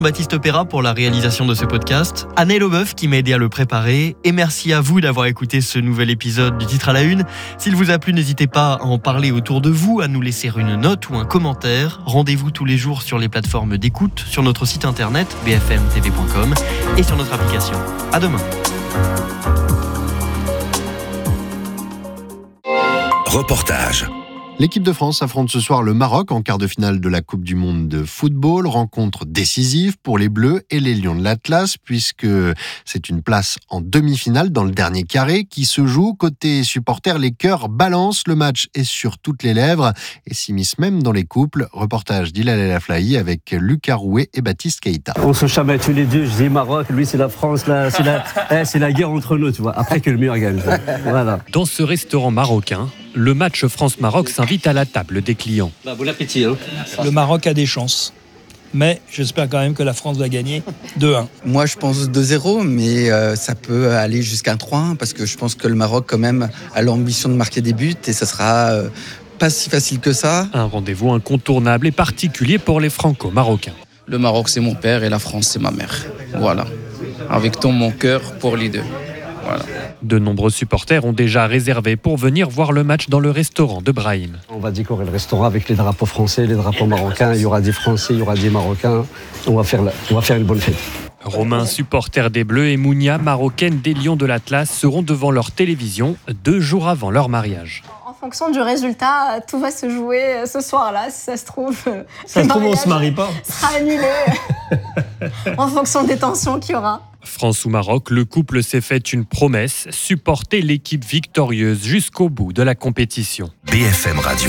Baptiste Perra pour la réalisation de ce podcast, Anne Leboeuf qui m'a aidé à le préparer, et merci à vous d'avoir écouté ce nouvel épisode du Titre à la Une. S'il vous a plu, n'hésitez pas à en parler autour de vous, à nous laisser une note ou un commentaire. Rendez-vous tous les jours sur les plateformes d'écoute, sur notre site internet bfmtv.com et sur notre application. À demain. Reportage. L'équipe de France affronte ce soir le Maroc en quart de finale de la Coupe du Monde de football. Rencontre décisive pour les Bleus et les Lions de l'Atlas puisque c'est une place en demi-finale dans le dernier carré qui se joue. Côté supporters, les cœurs balancent. Le match est sur toutes les lèvres et s'immisce même dans les couples. Reportage d'Hilal El Aflahi avec Lucas Rouet et Baptiste Keita. On se chamaille tous les deux. Je dis Maroc, lui c'est la France, là, c'est la guerre entre nous, tu vois. Après que le meilleur gagne. Voilà. Dans ce restaurant marocain, le match France-Maroc s'invite à la table des clients. Bon appétit. Hein. Le Maroc a des chances. Mais j'espère quand même que la France va gagner 2-1. Moi, je pense 2-0, mais ça peut aller jusqu'à 3-1 parce que je pense que le Maroc, quand même, a l'ambition de marquer des buts et ça sera pas si facile que ça. Un rendez-vous incontournable et particulier pour les franco-marocains. Le Maroc, c'est mon père et la France, c'est ma mère. Voilà. Avec tout mon cœur pour les deux. Voilà. De nombreux supporters ont déjà réservé pour venir voir le match dans le restaurant de Brahim. On va décorer le restaurant avec les drapeaux français, les drapeaux marocains. Il y aura des Français, il y aura des Marocains. On va faire une bonne fête. Romain, supporter des Bleus, et Mounia, marocaine des Lions de l'Atlas, seront devant leur télévision 2 jours avant leur mariage. En fonction du résultat, tout va se jouer ce soir-là. Si ça se trouve, on se marie pas. Sera annulé en fonction des tensions qu'il y aura. France ou Maroc, le couple s'est fait une promesse, supporter l'équipe victorieuse jusqu'au bout de la compétition. BFM Radio.